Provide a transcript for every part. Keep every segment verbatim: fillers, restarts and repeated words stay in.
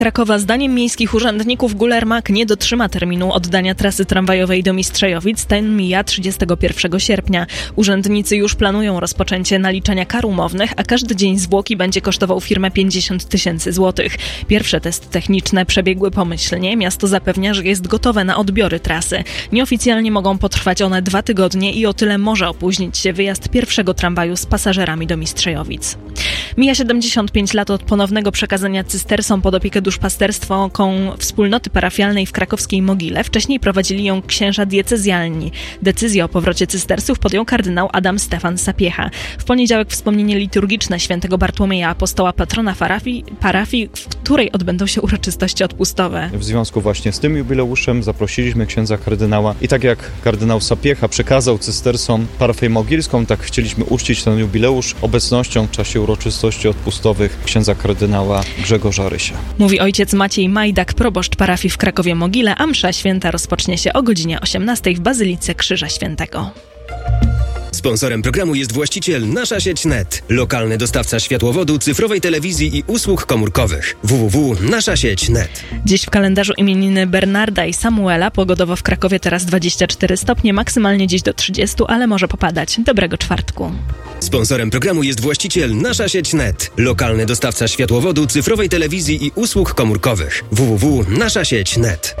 Krakowa zdaniem miejskich urzędników Gulermak nie dotrzyma terminu oddania trasy tramwajowej do Mistrzejowic. Ten mija trzydziestego pierwszego sierpnia. Urzędnicy już planują rozpoczęcie naliczania kar umownych, a każdy dzień zwłoki będzie kosztował firmę pięćdziesiąt tysięcy złotych. Pierwsze testy techniczne przebiegły pomyślnie. Miasto zapewnia, że jest gotowe na odbiory trasy. Nieoficjalnie mogą potrwać one dwa tygodnie i o tyle może opóźnić się wyjazd pierwszego tramwaju z pasażerami do Mistrzejowic. Mija siedemdziesiąt pięć lat od ponownego przekazania cystersom pod opiekę duszpasterstwą wspólnoty parafialnej w krakowskiej Mogile. Wcześniej prowadzili ją księża diecezjalni. Decyzję o powrocie cystersów podjął kardynał Adam Stefan Sapiecha. W poniedziałek wspomnienie liturgiczne świętego Bartłomieja Apostoła, patrona parafii, parafii, w której odbędą się uroczystości odpustowe. W związku właśnie z tym jubileuszem zaprosiliśmy księdza kardynała i tak jak kardynał Sapiecha przekazał cystersom parafię mogilską, tak chcieliśmy uczcić ten jubileusz obecnością w czasie uroczystości odpustowych księdza kardynała Grzegorza Rysia. Mówi ojciec Maciej Majdak, proboszcz parafii w Krakowie Mogile, a msza święta rozpocznie się o godzinie osiemnastej w Bazylice Krzyża Świętego. Sponsorem programu jest właściciel Nasza Sieć Net, lokalny dostawca światłowodu, cyfrowej telewizji i usług komórkowych. w w w kropka nasza sieć kropka net. Dziś w kalendarzu imieniny Bernarda i Samuela. Pogodowo w Krakowie teraz dwadzieścia cztery stopnie, maksymalnie dziś do trzydziestu, ale może popadać. Dobrego czwartku. Sponsorem programu jest właściciel Nasza Sieć Net, lokalny dostawca światłowodu, cyfrowej telewizji i usług komórkowych. w w w kropka nasza sieć kropka net.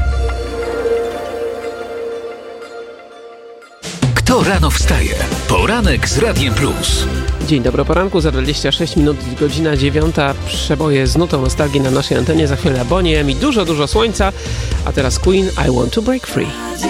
Kto rano wstaje? Poranek z Radiem Plus. Dzień dobry, poranku, za dwadzieścia sześć minut, godzina dziewiąta. Przeboje z nutą nostalgii na naszej antenie. Za chwilę Bonnie M i dużo, dużo słońca. A teraz Queen, I Want to Break Free.